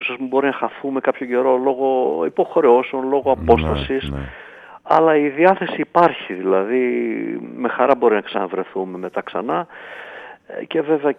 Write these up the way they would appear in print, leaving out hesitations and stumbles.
ίσως μπορεί να χαθούμε κάποιο καιρό λόγω υποχρεώσεων, λόγω απόστασης. Αλλά η διάθεση υπάρχει, δηλαδή με χαρά μπορεί να ξαναβρεθούμε μετά ξανά. Και βέβαια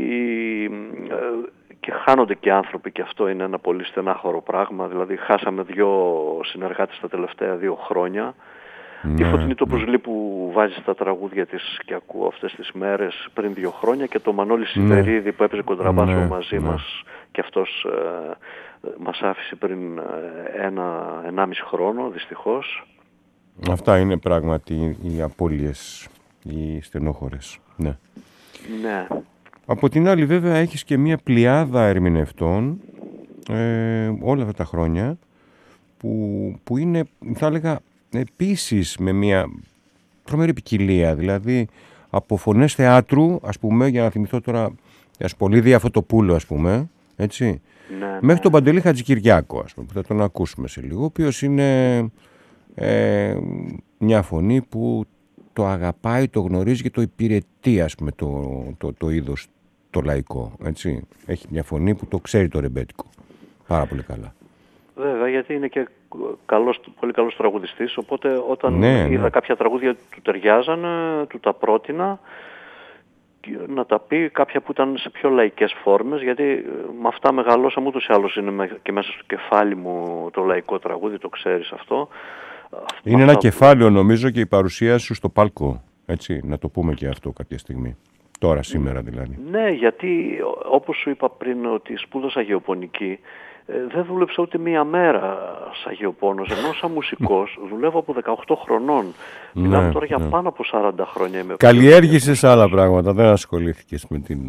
και χάνονται και άνθρωποι, και αυτό είναι ένα πολύ στενάχωρο πράγμα. Δηλαδή χάσαμε 2 συνεργάτες τα τελευταία 2 χρόνια. Τη Φωτεινή το Πουσλή που βάζει στα τραγούδια της και ακούω αυτές τις μέρες πριν 2 χρόνια, και το Μανώλη Σιδερίδη που έπαιζε κοντραμπάσο μαζί μας, και αυτός μας άφησε πριν 1,5 χρόνο δυστυχώς. Αυτά είναι πράγματι οι απώλειες, οι στενόχωρες. Ναι. Από την άλλη βέβαια έχεις και μια πλειάδα ερμηνευτών όλα αυτά τα χρόνια που είναι, θα έλεγα, επίσης με μια τρομερή ποικιλία, δηλαδή από φωνές θεάτρου, ας πούμε, για να θυμηθώ τώρα Ασπολίδη Αφωτοπούλου, ας πούμε, έτσι, μέχρι τον Παντελή Χατζικυριάκο, ας πούμε, που θα τον ακούσουμε σε λίγο, ο οποίος είναι μια φωνή που το αγαπάει, το γνωρίζει και το υπηρετεί, ας πούμε, το είδος το λαϊκό, έτσι. Έχει μια φωνή που το ξέρει το ρεμπέτικο πάρα πολύ καλά. Βέβαια, γιατί είναι και πολύ καλός τραγουδιστής, οπότε όταν είδα κάποια τραγούδια του ταιριάζανε, του τα πρότεινα να τα πει, κάποια που ήταν σε πιο λαϊκές φόρμες, γιατί με αυτά μεγαλώσαμε, ούτως ή άλλως είναι και μέσα στο κεφάλι μου το λαϊκό τραγούδι, το ξέρεις αυτό. Είναι ένα κεφάλαιο, νομίζω, και η παρουσία σου στο πάλκο, έτσι, να το πούμε και αυτό κάποια στιγμή. Τώρα, σήμερα δηλαδή. Ναι, γιατί όπως σου είπα πριν ότι σπούδασα γεωπονική, δεν δούλεψα ούτε μία μέρα σαν γεωπόνος, ενώ σαν μουσικός δουλεύω από 18 χρονών. Μιλάμε τώρα για πάνω από 40 χρόνια. Καλλιέργησες άλλα πράγματα, δεν ασχολήθηκες με την